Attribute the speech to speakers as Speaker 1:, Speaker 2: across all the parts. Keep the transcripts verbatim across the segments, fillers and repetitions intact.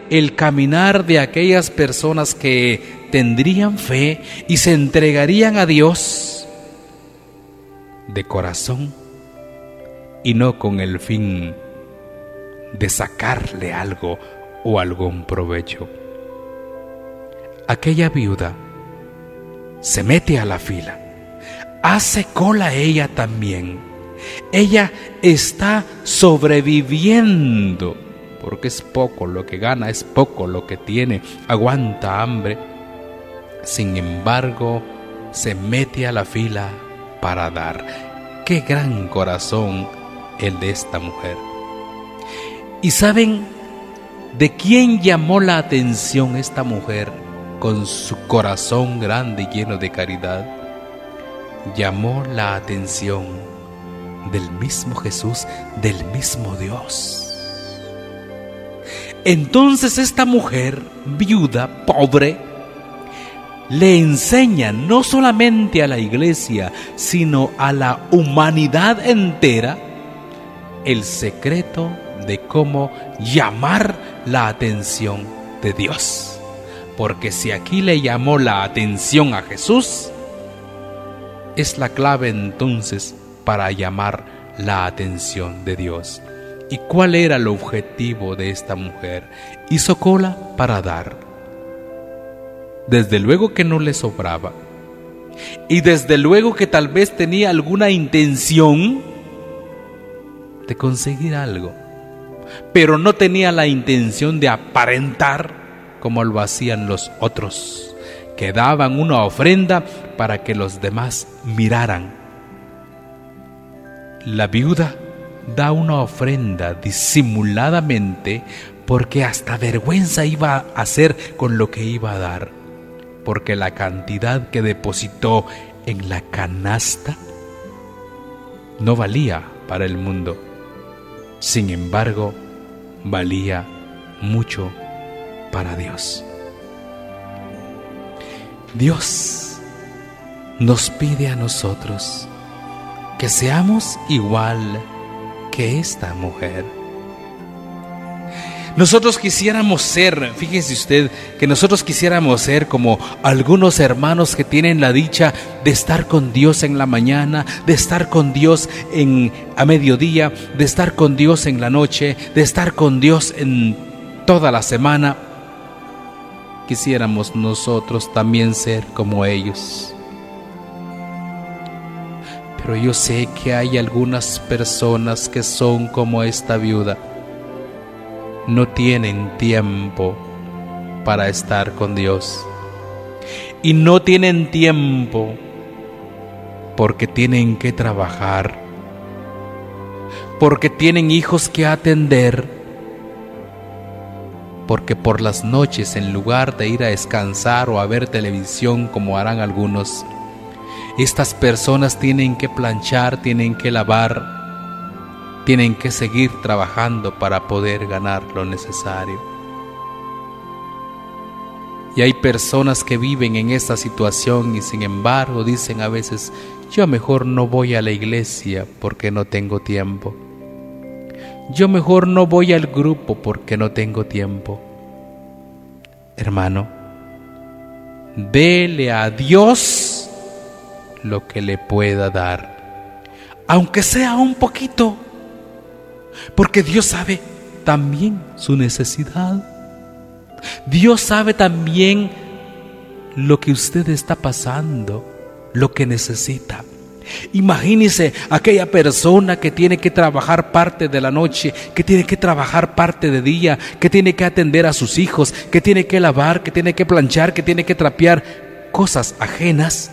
Speaker 1: el caminar de aquellas personas que tendrían fe y se entregarían a Dios de corazón y no con el fin de sacarle algo o algún provecho. Aquella viuda se mete a la fila, hace cola ella también. Ella está sobreviviendo, porque es poco lo que gana, es poco lo que tiene, aguanta hambre. Sin embargo, se mete a la fila para dar. ¡Qué gran corazón el de esta mujer! ¿Y saben de quién llamó la atención esta mujer con su corazón grande y lleno de caridad? Llamó la atención del mismo Jesús, del mismo Dios. Entonces esta mujer, viuda, pobre, le enseña no solamente a la iglesia, sino a la humanidad entera el secreto de cómo llamar la atención de Dios. Porque si aquí le llamó la atención a Jesús, es la clave entonces para llamar la atención de Dios. ¿Y cuál era el objetivo de esta mujer? Hizo cola para dar. Desde luego que no le sobraba. Y desde luego que tal vez tenía alguna intención de conseguir algo. Pero no tenía la intención de aparentar como lo hacían los otros, que daban una ofrenda para que los demás miraran. La viuda da una ofrenda disimuladamente porque hasta vergüenza iba a hacer con lo que iba a dar, porque la cantidad que depositó en la canasta no valía para el mundo. Sin embargo, valía mucho para Dios. Dios nos pide a nosotros que seamos igual que esta mujer. Nosotros quisiéramos ser, fíjese usted, que nosotros quisiéramos ser como algunos hermanos que tienen la dicha de estar con Dios en la mañana, de estar con Dios en, a mediodía, de estar con Dios en la noche, de estar con Dios en toda la semana. Quisiéramos nosotros también ser como ellos. Pero yo sé que hay algunas personas que son como esta viuda. No tienen tiempo para estar con Dios. Y no tienen tiempo porque tienen que trabajar, porque tienen hijos que atender, porque por las noches, en lugar de ir a descansar o a ver televisión como harán algunos, estas personas tienen que planchar, tienen que lavar, tienen que seguir trabajando para poder ganar lo necesario. Y hay personas que viven en esta situación y sin embargo dicen a veces: yo mejor no voy a la iglesia porque no tengo tiempo. Yo mejor no voy al grupo porque no tengo tiempo. Hermano, dele a Dios lo que le pueda dar, aunque sea un poquito, porque Dios sabe también su necesidad. Dios sabe también lo que usted está pasando, lo que necesita. Imagínese aquella persona que tiene que trabajar parte de la noche, que tiene que trabajar parte de día, que tiene que atender a sus hijos, que tiene que lavar, que tiene que planchar, que tiene que trapear, cosas ajenas.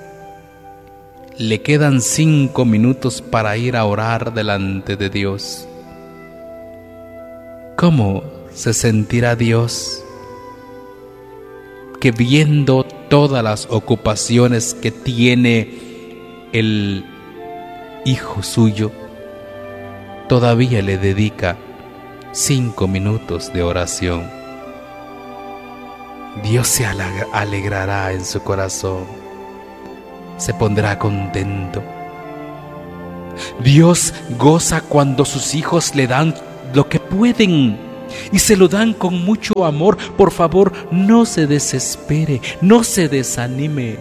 Speaker 1: Le quedan cinco minutos para ir a orar delante de Dios. ¿Cómo se sentirá Dios que viendo todas las ocupaciones que tiene el hijo suyo, todavía le dedica cinco minutos de oración? Dios se alegrará en su corazón, se pondrá contento. Dios goza cuando sus hijos le dan lo que pueden, y se lo dan con mucho amor. Por favor, no se desespere, no se desanime.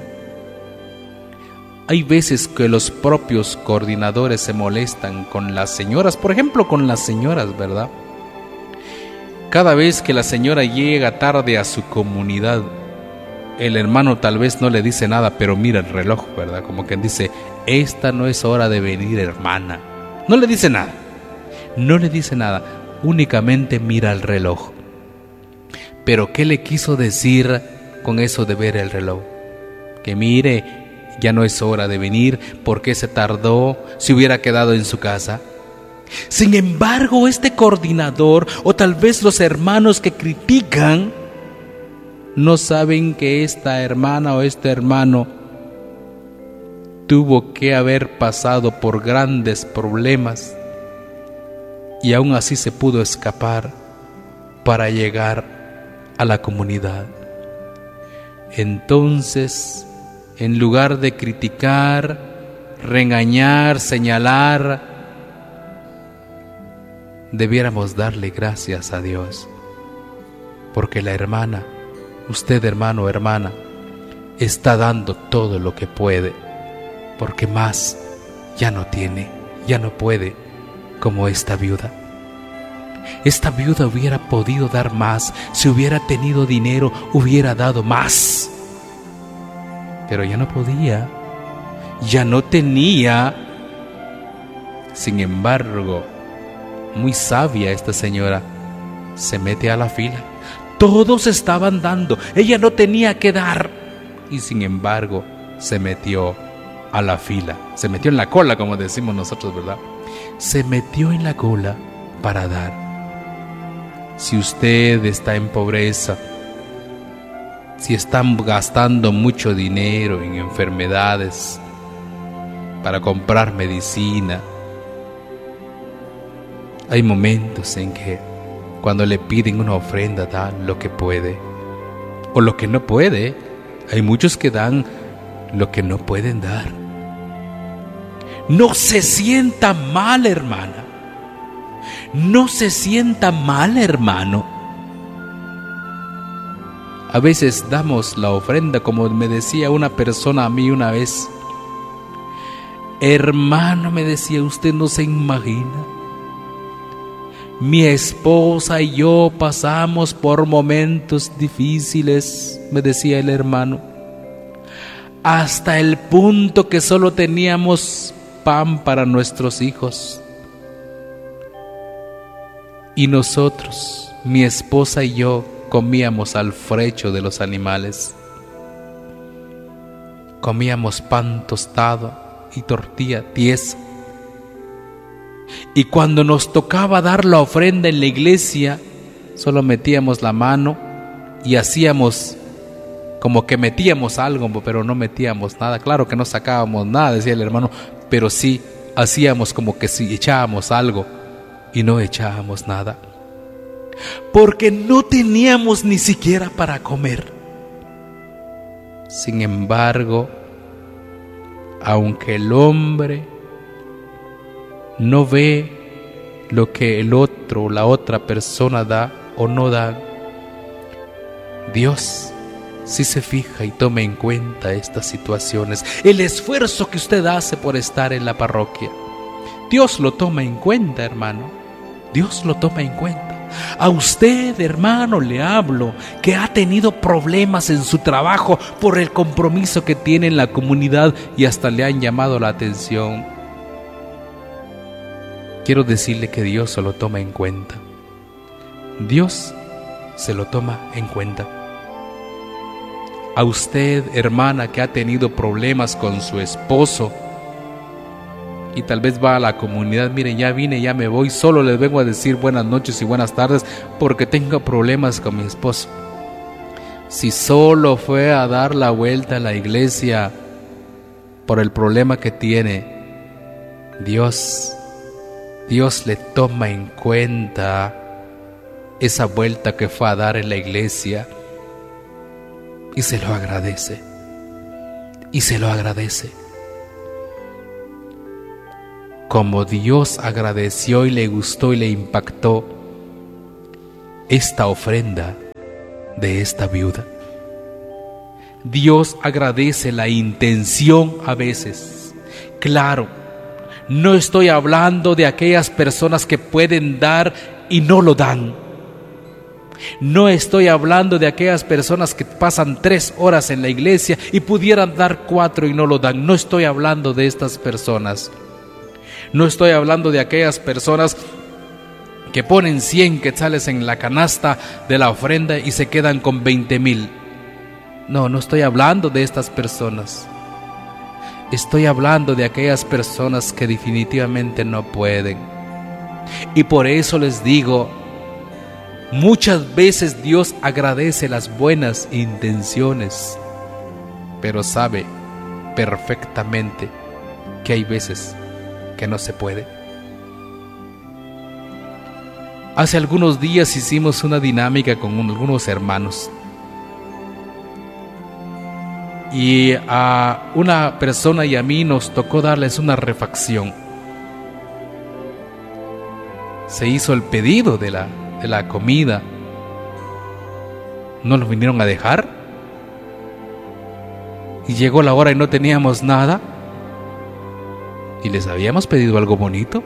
Speaker 1: Hay veces que los propios coordinadores se molestan con las señoras, por ejemplo, con las señoras, ¿verdad? Cada vez que la señora llega tarde a su comunidad, el hermano tal vez no le dice nada, pero mira el reloj, ¿verdad? Como quien dice, esta no es hora de venir, hermana. No le dice nada, no le dice nada, únicamente mira el reloj. Pero ¿qué le quiso decir con eso de ver el reloj? Que mire, ya no es hora de venir, ¿por qué se tardó? Si hubiera quedado en su casa. Sin embargo, este coordinador, o tal vez los hermanos que critican, no saben que esta hermana o este hermano tuvo que haber pasado por grandes problemas y aún así se pudo escapar para llegar a la comunidad. Entonces, en lugar de criticar, regañar, señalar, debiéramos darle gracias a Dios, porque la hermana, usted hermano o hermana, está dando todo lo que puede, porque más ya no tiene, ya no puede, como esta viuda. Esta viuda hubiera podido dar más, si hubiera tenido dinero, hubiera dado más, pero ya no podía, ya no tenía. Sin embargo, muy sabia esta señora, se mete a la fila. Todos estaban dando, ella no tenía que dar, y sin embargo se metió a la fila, se metió en la cola, como decimos nosotros, ¿verdad? Se metió en la cola para dar. Si usted está en pobreza, si están gastando mucho dinero en enfermedades para comprar medicina, hay momentos en que cuando le piden una ofrenda da lo que puede o lo que no puede. Hay muchos que dan lo que no pueden dar. No se sienta mal, hermana. No se sienta mal, hermano. A veces damos la ofrenda, como me decía una persona a mí una vez. Hermano, me decía, usted no se imagina. Mi esposa y yo pasamos por momentos difíciles, me decía el hermano, hasta el punto que solo teníamos pan para nuestros hijos. Y nosotros, mi esposa y yo, comíamos al frecho de los animales. Comíamos pan tostado y tortilla tiesa. Y cuando nos tocaba dar la ofrenda en la iglesia, solo metíamos la mano y hacíamos como que metíamos algo, pero no metíamos nada. Claro que no sacábamos nada, decía el hermano, pero sí hacíamos como que si echábamos algo y no echábamos nada, porque no teníamos ni siquiera para comer. Sin embargo, aunque el hombre no ve lo que el otro, la otra persona da o no da, Dios sí se fija y toma en cuenta estas situaciones. El esfuerzo que usted hace por estar en la parroquia, Dios lo toma en cuenta, hermano. Dios lo toma en cuenta. A usted, hermano, le hablo, que ha tenido problemas en su trabajo por el compromiso que tiene en la comunidad y hasta le han llamado la atención. Quiero decirle que Dios se lo toma en cuenta. Dios se lo toma en cuenta. A usted, hermana, que ha tenido problemas con su esposo y tal vez va a la comunidad, miren, ya vine, ya me voy, solo les vengo a decir buenas noches y buenas tardes porque tengo problemas con mi esposo. Si solo fue a dar la vuelta a la iglesia por el problema que tiene, Dios, Dios le toma en cuenta esa vuelta que fue a dar en la iglesia y se lo agradece, y se lo agradece. Como Dios agradeció y le gustó y le impactó esta ofrenda de esta viuda. Dios agradece la intención a veces. Claro, no estoy hablando de aquellas personas que pueden dar y no lo dan. No estoy hablando de aquellas personas que pasan tres horas en la iglesia y pudieran dar cuatro y no lo dan. No estoy hablando de estas personas. No estoy hablando de aquellas personas que ponen cien quetzales en la canasta de la ofrenda y se quedan con veinte mil. No, no estoy hablando de estas personas. Estoy hablando de aquellas personas que definitivamente no pueden. Y por eso les digo, muchas veces Dios agradece las buenas intenciones, pero sabe perfectamente que hay veces que no se puede. Hace algunos días hicimos una dinámica con algunos hermanos. Y a una persona y a mí nos tocó darles una refacción. Se hizo el pedido de la, de la comida. No nos vinieron a dejar. Y llegó la hora y no teníamos nada. Y les habíamos pedido algo bonito.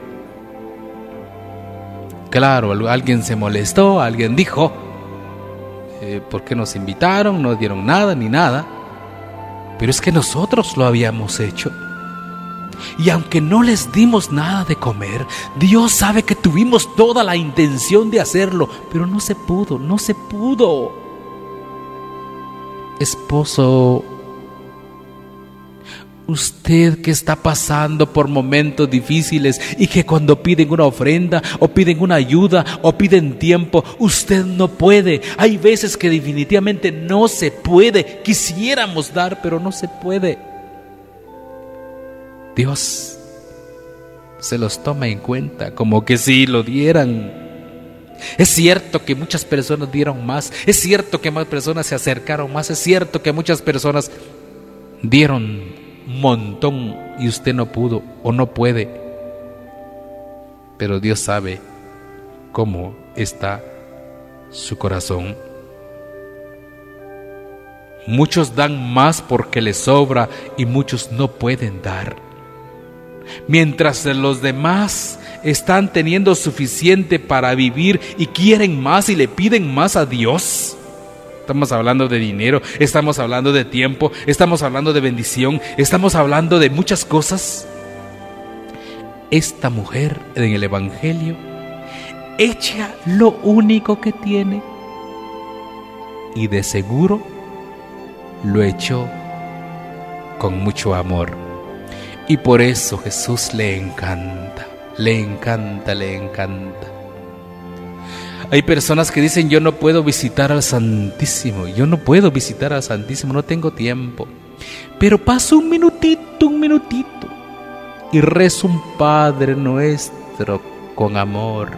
Speaker 1: Claro, alguien se molestó, alguien dijo, eh, ¿por qué nos invitaron? No dieron nada ni nada. Pero es que nosotros lo habíamos hecho. Y aunque no les dimos nada de comer, Dios sabe que tuvimos toda la intención de hacerlo, pero no se pudo, no se pudo. Esposo, usted que está pasando por momentos difíciles y que cuando piden una ofrenda o piden una ayuda o piden tiempo, usted no puede. Hay veces que definitivamente no se puede. Quisiéramos dar, pero no se puede. Dios se los toma en cuenta como que si lo dieran. Es cierto que muchas personas dieron más. Es cierto que más personas se acercaron más. Es cierto que muchas personas dieron un montón y usted no pudo o no puede, pero Dios sabe cómo está su corazón. Muchos dan más porque les sobra y muchos no pueden dar, mientras los demás están teniendo suficiente para vivir y quieren más y le piden más a Dios. Estamos hablando de dinero, estamos hablando de tiempo, estamos hablando de bendición, estamos hablando de muchas cosas. Esta mujer en el Evangelio echa lo único que tiene y de seguro lo echó con mucho amor. Y por eso Jesús le encanta, le encanta, le encanta. Hay personas que dicen, yo no puedo visitar al Santísimo, yo no puedo visitar al Santísimo, no tengo tiempo. Pero paso un minutito, un minutito y rezo un Padre Nuestro con amor.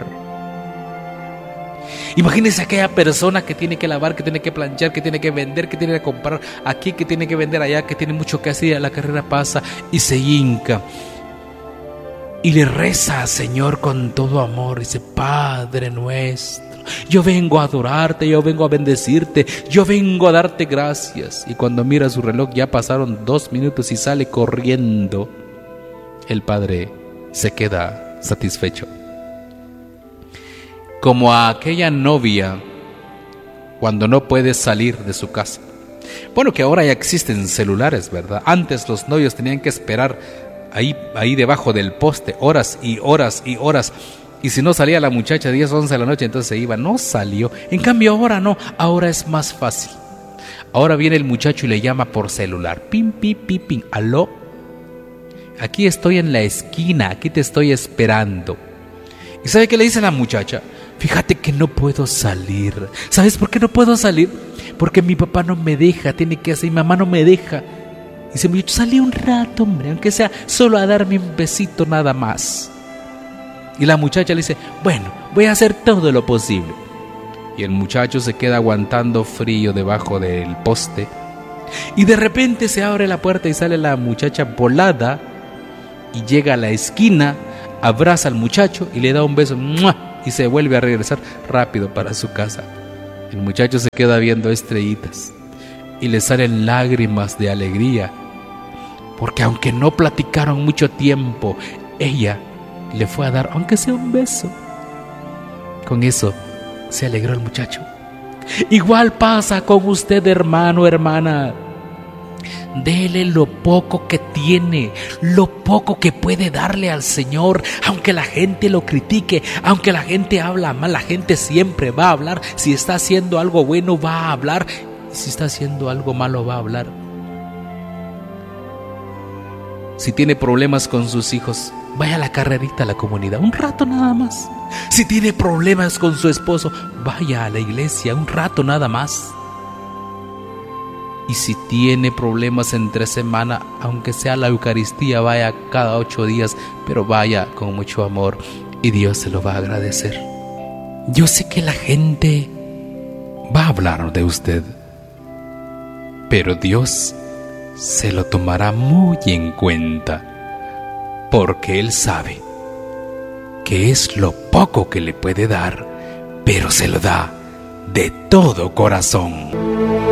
Speaker 1: Imagínense aquella persona que tiene que lavar, que tiene que planchar, que tiene que vender, que tiene que comprar aquí, que tiene que vender allá, que tiene mucho que hacer, la carrera pasa y se hinca. Y le reza al Señor con todo amor. Dice, Padre Nuestro, yo vengo a adorarte, yo vengo a bendecirte, yo vengo a darte gracias. Y cuando mira su reloj ya pasaron dos minutos y sale corriendo. El Padre se queda satisfecho. Como a aquella novia cuando no puede salir de su casa. Bueno, que ahora ya existen celulares, ¿verdad? Antes los novios tenían que esperar Ahí, ahí debajo del poste, horas y horas y horas. Y si no salía la muchacha diez, once de la noche, entonces se iba. No salió. En cambio ahora no, ahora es más fácil. Ahora viene el muchacho y le llama por celular. Pim, pim, pim, pim. ¿Aló? Aquí estoy en la esquina, aquí te estoy esperando. ¿Y sabe qué le dice la muchacha? Fíjate que no puedo salir. ¿Sabes por qué no puedo salir? Porque mi papá no me deja, tiene que hacer, mi mamá no me deja. Y dice, muchacho, salí un rato, hombre, aunque sea solo a darme un besito nada más. Y la muchacha le dice, bueno, voy a hacer todo lo posible. Y el muchacho se queda aguantando frío debajo del poste. Y de repente se abre la puerta y sale la muchacha volada. Y llega a la esquina, abraza al muchacho y le da un beso. ¡Mua! Y y se vuelve a regresar rápido para su casa. El muchacho se queda viendo estrellitas y le salen lágrimas de alegría, porque aunque no platicaron mucho tiempo, ella le fue a dar, aunque sea un beso. Con eso se alegró el muchacho. Igual pasa con usted, hermano, hermana. Dele lo poco que tiene, lo poco que puede darle al Señor, aunque la gente lo critique, aunque la gente habla mal, la gente siempre va a hablar. Si está haciendo algo bueno, va a hablar, y si está haciendo algo malo, va a hablar. Si tiene problemas con sus hijos, vaya a la carrerita a la comunidad, un rato nada más. Si tiene problemas con su esposo, vaya a la iglesia, un rato nada más. Y si tiene problemas entre semana, aunque sea la Eucaristía, vaya cada ocho días, pero vaya con mucho amor y Dios se lo va a agradecer. Yo sé que la gente va a hablar de usted, pero Dios se lo tomará muy en cuenta, porque Él sabe que es lo poco que le puede dar, pero se lo da de todo corazón.